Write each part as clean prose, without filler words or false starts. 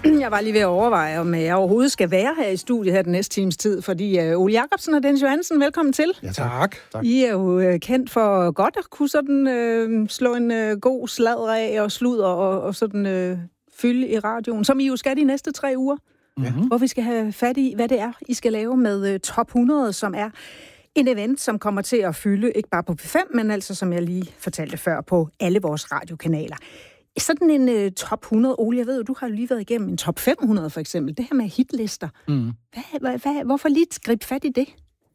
Jeg var lige ved at overveje, om jeg overhovedet skal være her i studiet her den næste times tid, fordi Ole Jacobsen og Dennis Johansen, velkommen til. Ja, tak. I er jo kendt for godt at kunne sådan slå en god sladder af og sludder og sådan fylde i radioen, som I jo skal de næste 3 uger, hvor vi skal have fat i, hvad det er, I skal lave med Top 100, som er en event, som kommer til at fylde, ikke bare på P5, men altså, som jeg lige fortalte før, på alle vores radiokanaler. Sådan en top 100, Ole, jeg ved jo, du har lige været igennem en top 500 for eksempel. Det her med hitlister. Hvorfor lige gribe fat i det?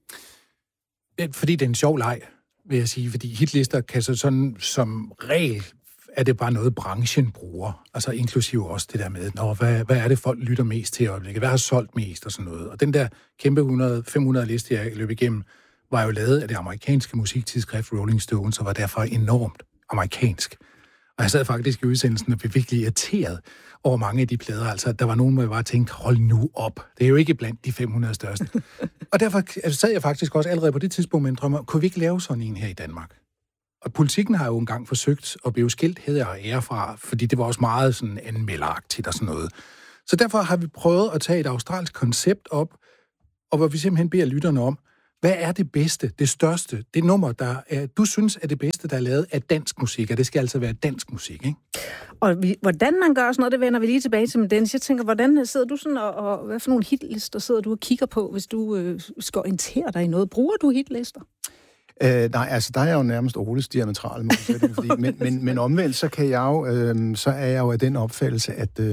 Fordi det er en sjov leg, vil jeg sige. Fordi hitlister kan så sådan som regel, er det bare noget, branchen bruger. Altså inklusive også det der med, hvad er det, folk lytter mest til i øjeblikket? Hvad har solgt mest og sådan noget? Og den der kæmpe 500 liste, jeg løb igennem, var jo lavet af det amerikanske musiktidsskrift Rolling Stone, så var derfor enormt amerikansk. Og jeg sad faktisk i udsendelsen og blev virkelig irriteret over mange af de plader. Altså, der var nogen, hvor jeg bare tænkte, hold nu op. Det er jo ikke blandt de 500 største. Og derfor sad jeg faktisk også allerede på det tidspunkt med en drøm om, kunne vi ikke lave sådan en her i Danmark? Og Politikken har jo engang forsøgt at blive skilt hæder og ære fra, fordi det var også meget sådan anmelderagtigt og sådan noget. Så derfor har vi prøvet at tage et australsk koncept op, og hvor vi simpelthen beder lytterne om, hvad er det bedste, det største, det nummer, du synes er det bedste, der er lavet af dansk musik, og det skal altså være dansk musik, ikke? Og hvordan man gør sådan noget, det vender vi lige tilbage til med Dennis. Jeg tænker, hvordan sidder du sådan, og hvad for nogle hitlister sidder du og kigger på, hvis du skal orientere dig i noget? Bruger du hitlister? Nej, altså der er jeg jo nærmest Oles diametrale modsætning, fordi, men omvendt, så kan jeg jo, så er jeg jo af den opfattelse,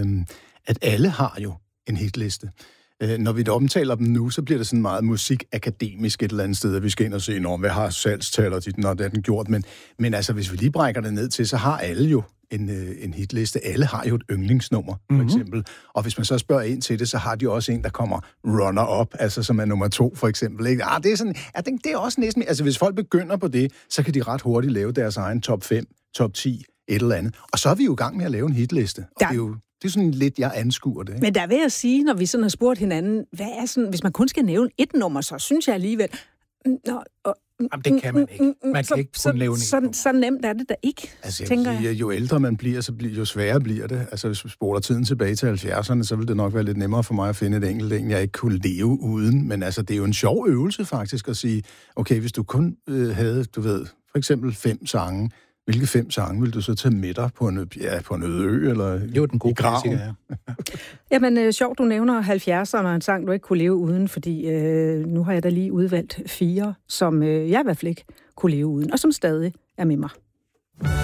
at alle har jo en hitliste. Når vi omtaler dem nu, så bliver det sådan meget musikakademisk et eller andet sted, at vi skal ind og se, hvad har salgstaler til den, og det er den gjort. Men altså, hvis vi lige brækker det ned til, så har alle jo en hitliste. Alle har jo et yndlingsnummer, for eksempel. Og hvis man så spørger ind til det, så har de også en, der kommer runner-up, altså som er nummer 2, for eksempel. Ikke? Det er sådan, jeg tænker, det er også næsten... Altså, hvis folk begynder på det, så kan de ret hurtigt lave deres egen top 5, top 10, et eller andet. Og så er vi jo i gang med at lave en hitliste. Og det er sådan lidt, jeg anskuer det. Ikke? Men der vil jeg sige, når vi sådan har spurgt hinanden, hvad er sådan, hvis man kun skal nævne et nummer, så synes jeg alligevel... Jamen, det kan man ikke. Man kan ikke kun lave en. Så nemt er det da ikke, altså, tænker jeg. Jo ældre man bliver, jo sværere bliver det. Altså, hvis vi spoler tiden tilbage til 70'erne, så vil det nok være lidt nemmere for mig at finde et enkelt en, jeg ikke kunne leve uden. Men altså, det er jo en sjov øvelse faktisk at sige, okay, hvis du kun havde, du ved, for eksempel 5 sange, hvilke 5 sange vil du så tage med dig på en øde ø, eller det var den gode klassiker, ja. Jamen, sjovt, du nævner 70'erne og en sang, du ikke kunne leve uden, fordi nu har jeg da lige udvalgt 4, som jeg i hvert fald ikke kunne leve uden, og som stadig er med mig.